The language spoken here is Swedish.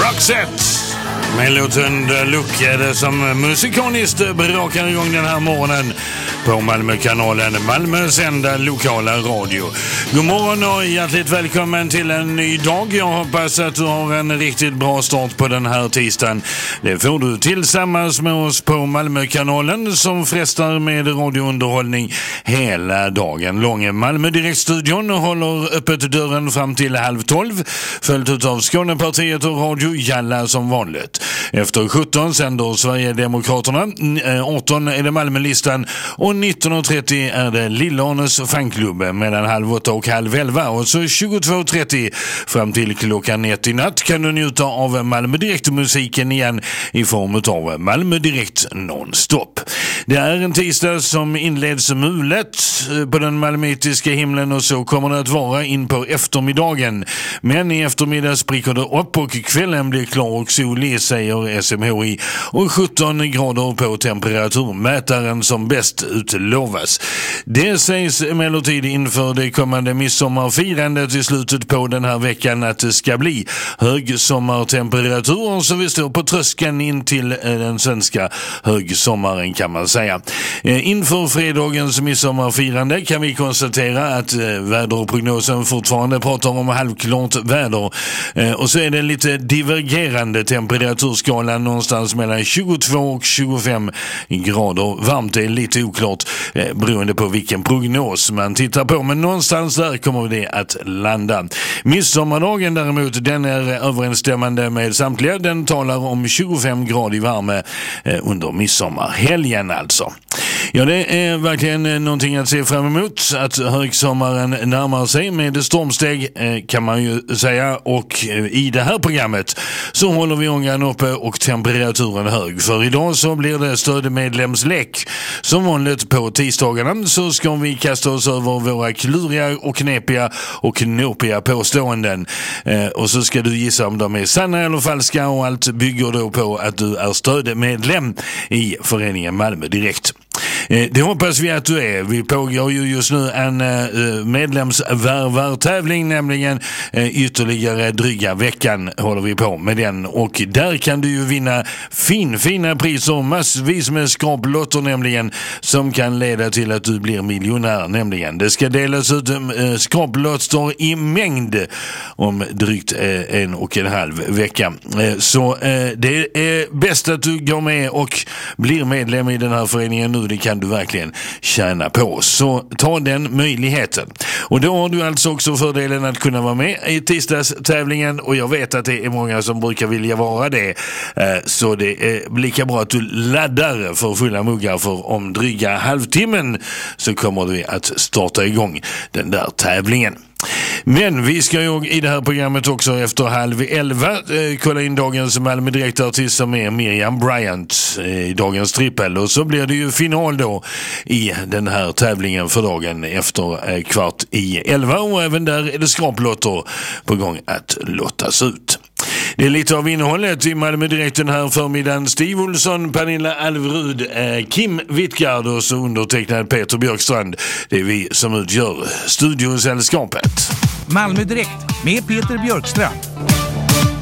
Roxette med låten The Look är det som musikalist brakar igång den här morgonen på Malmökanalen, Malmös enda lokala radio. God morgon och hjärtligt välkommen till en ny dag. Jag hoppas att du har en riktigt bra start på den här tisdagen. Det får du tillsammans med oss på Malmökanalen som frestar med radiounderhållning hela dagen lång. Malmö Direktstudion håller öppet dörren fram till 11:30, följt av Skånepartiet och Radio Jalla som vanligt. Efter 17 sänder Sverigedemokraterna, 18 är det Malmölistan och 19.30 är det Lillarnes fanklubb mellan 7:30 och 7:30 och så 22.30 fram till klockan 1 i natt kan du njuta av Malmö Direkt-musiken igen i form av Malmö Direkt nonstop. Det är en tisdag som inleds mulet på den malmöitiska himlen och så kommer det att vara in på eftermiddagen. Men i eftermiddag spricker det upp och kvällen blir klar och solig, säger SMHI, och 17 grader på temperaturmätaren som bäst utlovas. Det sägs emellertid inför det kommande midsommarfirandet i slutet på den här veckan att det ska bli högsommartemperaturer, så vi står på tröskeln in till den svenska högsommaren kan man säga. Inför fredagens midsommarfirande kan vi konstatera att väderprognosen fortfarande pratar om halvklart väder och så är det lite divergerande temperaturskalan någonstans mellan 22 och 25 grader. Varmt är lite oklart beroende på vilken prognos man tittar på, men någonstans där kommer det att landa. Midsommardagen däremot, den är överensstämmande med samtliga. Den talar om 25 grader i värme under midsommarhelgen alltså. Ja, det är verkligen någonting att se fram emot, att högsommaren närmar sig med stormsteg kan man ju säga, och i det här programmet så håller vi ångan uppe och temperaturen hög. För idag så blir det stödmedlemslek. Som vanligt på tisdagarna så ska vi kasta oss över våra kluriga och knepiga och knopiga påståenden. Och så ska du gissa om de är sanna eller falska, och allt bygger då på att du är stödmedlem i föreningen Malmö Direkt. Det hoppas vi att du är. Vi pågår ju just nu en medlemsvärvartävling, nämligen ytterligare dryga veckan håller vi på med den, och där kan du ju vinna fina priser, massvis med skraplotter nämligen, som kan leda till att du blir miljonär nämligen. Det ska delas ut skraplotter i mängd om drygt 1,5 vecka. Så det är bäst att du går med och blir medlem i den här föreningen nu. Det kan du verkligen tjäna på. Så ta den möjligheten. Och då har du alltså också fördelen att kunna vara med i tisdagstävlingen, och jag vet att det är många som brukar vilja vara det. Så det är lika bra att du laddar för fulla muggar, för om dryga halvtimmen så kommer du att starta igång den där tävlingen. Men vi ska ju i det här programmet också efter 10:30 kolla in dagens Malmö Direktartist som är Miriam Bryant i dagens trippel, och så blir det ju final då i den här tävlingen för dagen efter 10:15, och även där är det skraplotter på gång att lottas ut. Det är lite av innehållet i Malmö Direkt den här förmiddagen. Stig Olsson, Pernilla Alvrud, Kim Wittgard och så undertecknad Peter Björkstrand. Det är vi som utgör studiosällskapet. Malmö Direkt med Peter Björkstrand.